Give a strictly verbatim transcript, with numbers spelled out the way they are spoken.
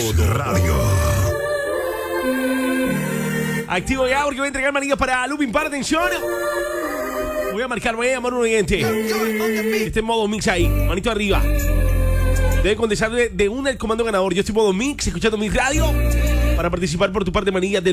Radio. Activo ya porque voy a entregar manillas para Lupin Par. Atención. Voy a marcar, voy a llamar a un oyente. Este en modo mix ahí, manito arriba. Debe contestar de, de una el comando ganador. Yo estoy en modo mix, escuchando mi radio. Para participar por tu parte manillas de